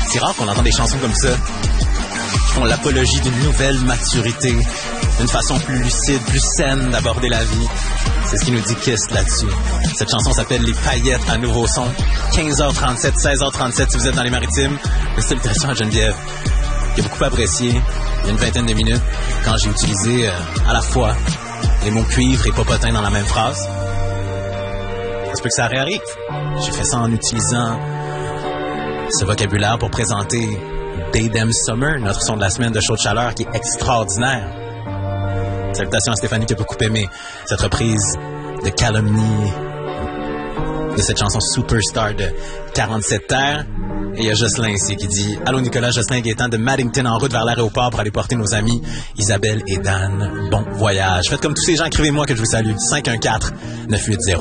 C'est rare qu'on entend des chansons comme ça qui font l'apologie d'une nouvelle maturité, d'une façon plus lucide, plus saine d'aborder la vie. C'est ce qui nous dit Kiss là-dessus. Cette chanson s'appelle Les Paillettes à nouveau son. 15h37, 16h37 si vous êtes dans les Maritimes. Une salutation à Geneviève, qui a beaucoup apprécié il y a une vingtaine de minutes quand j'ai utilisé à la fois les mots cuivre et popotin dans la même phrase. Ça se peut que ça réarrive. J'ai fait ça en utilisant ce vocabulaire pour présenter Day Damn Summer, notre son de la semaine de Chaud de Chaleur qui est extraordinaire. Salutations à Stéphanie qui a beaucoup aimé cette reprise de Calomnie de cette chanson Superstar de 47 Terres. Et il y a Jocelyn ici qui dit « Allô Nicolas, Jocelyn Gaétan de Maddington en route vers l'aéroport pour aller porter nos amis Isabelle et Dan. Bon voyage. » Faites comme tous ces gens, écrivez-moi que je vous salue. 514-980.